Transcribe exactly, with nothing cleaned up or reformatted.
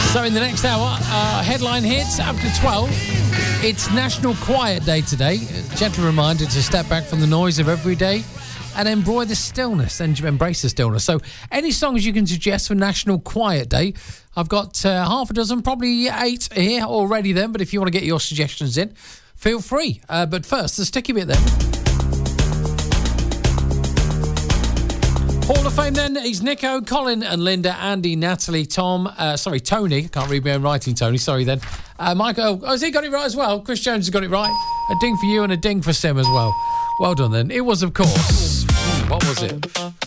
So in the next hour, uh, headline hits after twelve. It's National Quiet Day today. A gentle reminder to step back from the noise of every day and embrace the stillness and embrace the stillness. So any songs you can suggest for National Quiet Day? I've got uh, half a dozen, probably eight here already then, but if you want to get your suggestions in, feel free. Uh, but first, the sticky bit then. Hall of Fame then is Nico, Colin and Linda, Andy, Natalie, Tom, uh, sorry, Tony. I can't read my own writing, Tony, sorry then. Uh, Michael, oh, has he got it right as well? Chris Jones has got it right. A ding for you and a ding for Sim as well. Well done then. It was, of course, what was it?